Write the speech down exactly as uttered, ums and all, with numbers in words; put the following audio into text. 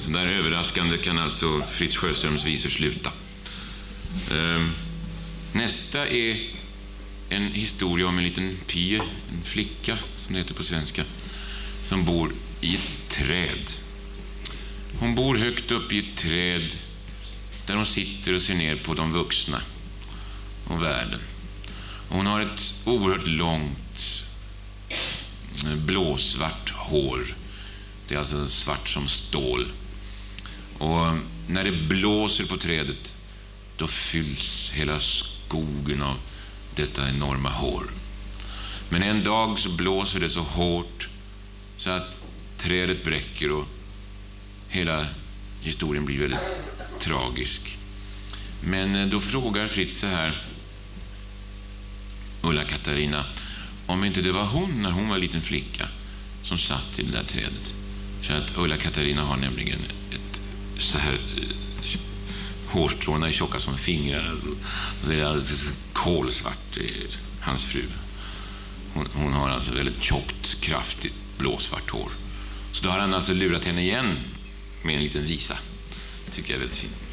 Så där överraskande kan alltså Fritz Sjöströms visor sluta. Ehm, nästa är en historia om en liten pie, en flicka som det heter på svenska, som bor i ett träd. Hon bor högt upp i ett träd där hon sitter och ser ner på de vuxna och världen. Och hon har ett oerhört långt blåsvart hår. Det är alltså svart som stål. Och när det blåser på trädet, då fylls hela skogen av detta enorma hår. Men en dag så blåser det så hårt så att trädet bräcker och hela historien blir väldigt tragisk. Men då frågar Fritz så här Ulla-Katarina om inte det var hon när hon var en liten flicka som satt i det där trädet. För att Ulla-Katarina har nämligen ett så här hårstråna är tjocka som fingrar, alltså, så är det alldeles kolsvart, hans fru. Hon, hon har alltså väldigt tjockt, kraftigt blåsvart hår. Så då har han alltså lurat henne igen med en liten visa. Tycker jag är väldigt fint.